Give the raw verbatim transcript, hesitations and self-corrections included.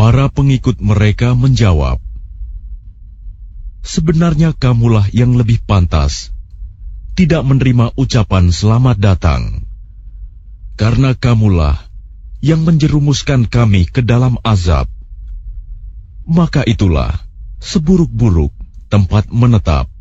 Para pengikut mereka menjawab, "Sebenarnya kamulah yang lebih pantas tidak menerima ucapan selamat datang, karena kamulah yang menjerumuskan kami ke dalam azab. Maka itulah seburuk-buruk tempat menetap."